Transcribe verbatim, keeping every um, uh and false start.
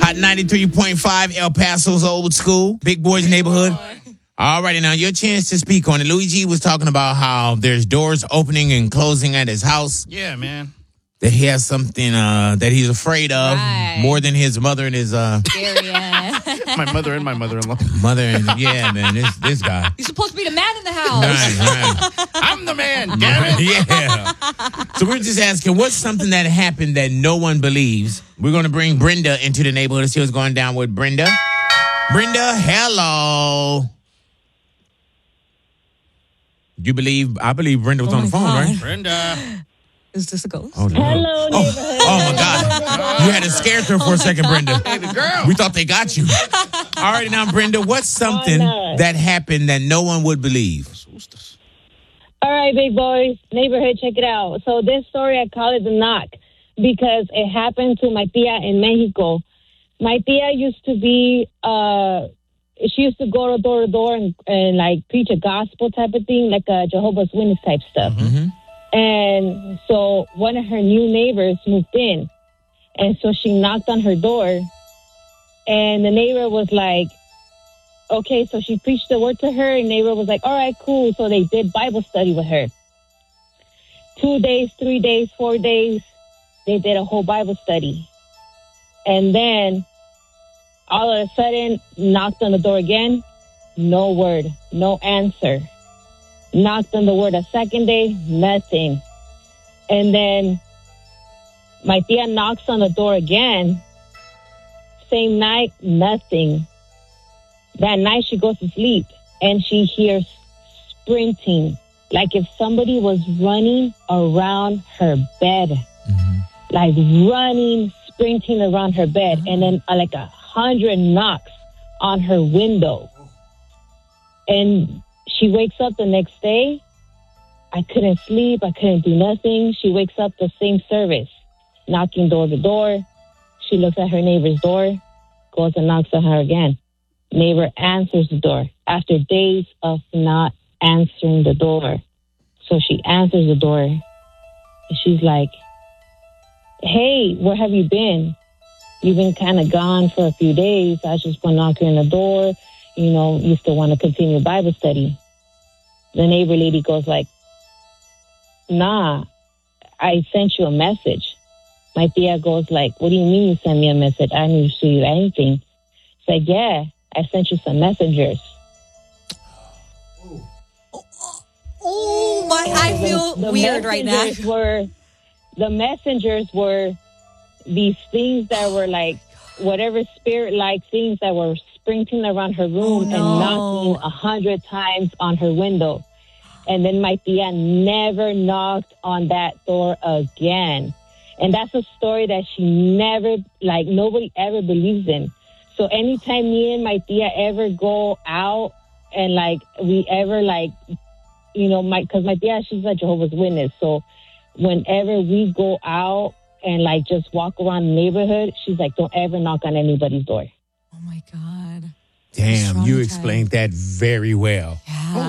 Hot ninety-three point five, El Paso's old school. Big Boys neighborhood. All righty, now your chance to speak on it. Luigi was talking about how there's doors opening and closing at his house. Yeah, man. That he has something uh, that he's afraid of Right. more than his mother and his uh, My mother and my mother-in-law. mother. And yeah, man, this this guy. You're supposed to be the man in the house. Right, right. I'm the man, damn it. Yeah. So we're just asking, what's something that happened that no one believes? We're going to bring Brenda into the neighborhood to see what's going down with Brenda. Brenda, hello. You believe? I believe Brenda was Oh on the my phone, God. right? Brenda. Is this a ghost? Oh, no. Hello, Oh, neighborhood. oh, my God. You had to scare her for a second, Brenda. Hey, the girl. We thought they got you. All right, now, Brenda, what's something Oh, no. that happened that no one would believe? All right, big boys, neighborhood, check it out. So this story, I call it the knock because it happened to my tia in Mexico. My tia used to be, uh, she used to go door to door and, and like preach a gospel type of thing, like a Jehovah's Witness type stuff. Mm-hmm. And so one of her new neighbors moved in. And so she knocked on her door. And the neighbor was like, okay, so she preached the word to her. And neighbor was like, all right, cool. So they did Bible study with her. Two days, three days, four days, they did a whole Bible study. And then all of a sudden, knocked on the door again. No word, no answer. Knocked on the word a second day, nothing. And then my tia knocks on the door again. Same night, nothing. That night she goes to sleep and she hears sprinting, like if somebody was running around her bed, Mm-hmm. like running, sprinting around her bed. And then uh, like a hundred knocks on her window. And she wakes up the next day. I couldn't sleep. I couldn't do nothing. She wakes up the same service, knocking door to door. She looks at her neighbor's door, goes and knocks on her again. Neighbor answers the door after days of not answering the door. So she answers the door. She's like, hey, where have you been? You've been kind of gone for a few days. I just want to knock you on the door. You know, you still want to continue Bible study. The neighbor lady goes like, nah, I sent you a message. My tia goes like, what do you mean you sent me a message? I didn't see you anything. It's like, yeah, I sent you some messengers. Oh, my, I feel The weird right now. messengers Were, the messengers were these things that were like, whatever spirit-like things that were sprinting around her room Oh, and no. knocking a hundred times on her window. And then my tia never knocked on that door again. And that's a story that she never, like, nobody ever believes in. So anytime me and my tia ever go out and, like, we ever, like, you know, my, because my tia, she's a Jehovah's Witness. So whenever we go out and, like, just walk around the neighborhood, she's like, don't ever knock on anybody's door. Oh, my God. Damn, you Traumatized. explained that very well.